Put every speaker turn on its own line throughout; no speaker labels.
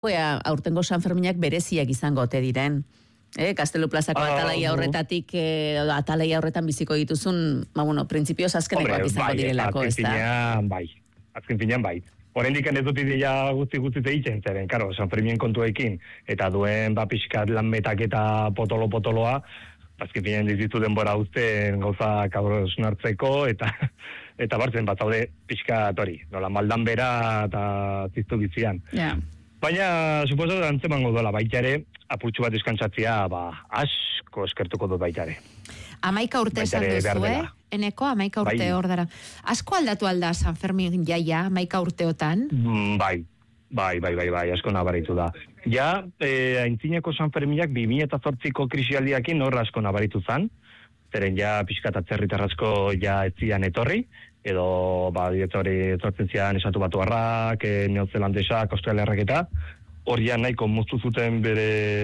aurtengo Sanferminak bereziak izango ote diren. Gaztelu plazako atalaia horretatik, atalaia horretan biziko dituzun, printzipioz azkenekoak izango direlako, ez da?
Azken finean bai. Oraindik ez dut ideia guzti egiten zeren, karo, Sanfermien kontuekin, eta duen pixkat lanmetak eta potoloa, azken finean dizitu denbora uzten gauza kabros nartzeko, eta bartzen bat zaude pixkat hori, nola maldan bera eta ziztu bizian. Baina, suposo, antzemango dola baita ere, apurtxu bat eskantzatzia, asko eskertuko dut baita ere.
11 urte esan duzu, Eneko, 11 urte hor dara. Asko aldatu alda San Fermin jaia, 11 urteotan?
Bai, asko nabaritu da. Ja, aintzineko San Ferminak 2008ko krisialdiakin hor asko nabaritu zan, zeren ja pixkat atzerritarrazko ja etzian etorri, edo diretori etortzen zian esatu batuarrak, neozelandesak, australiarrak eta hori nahiko moztu zuten bere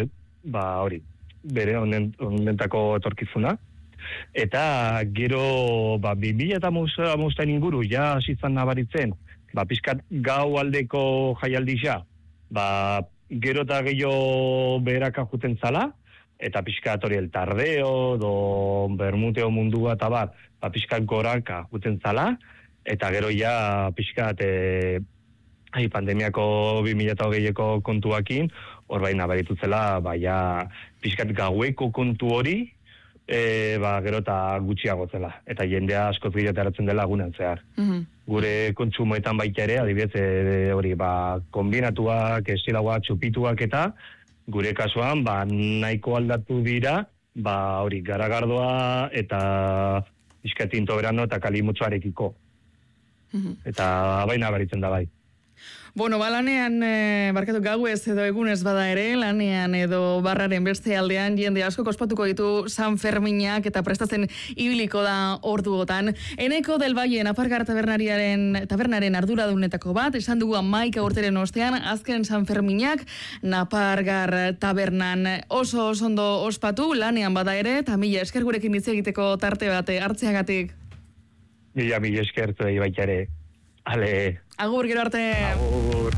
honentako etorkizuna. Eta gero 2008 inguru ja hasitzen nabaritzen, pixkat gau aldeko jaialdisa, gero eta gehiago beheraka juten zala, eta pixkat hori el tardeo, do bermuteo mundua eta pixkat goraka juten zala, eta gero ja pixkat pandemiako 2008ko kontuakin, hor bai nabaritu zela, pixkat gaueko kontu hori, gero eta gutxiago zela, eta jendea askoz gehiago eratzen dela gunean zehar. Gure kontsumoetan baita ere, adibidez, hori, kombinatuak, estilagoak, txupituak eta, gure kasuan, nahiko aldatu dira, hori, garagardoa eta iskatinto berano eta kalimutsuarekiko. Eta baina baritzen da bai.
Bueno, lanean, barkatu gauez edo egunez bada ere, lanean edo barraren beste aldean, jende asko ospatuko ditu San Ferminak eta prestatzen ibiliko da orduotan. Eneko del Valle Napargar tabernaren arduradunetako bat, esan dugu 11 urteren ostean, azken San Ferminak Napargar tabernan oso ondo ospatu, lanean bada ere, eta mila esker gurekin hitz egiteko tarte bat hartzeagatik.
Mila esker zuei baita ere. Ale.
Agur, gero arte.
Agur.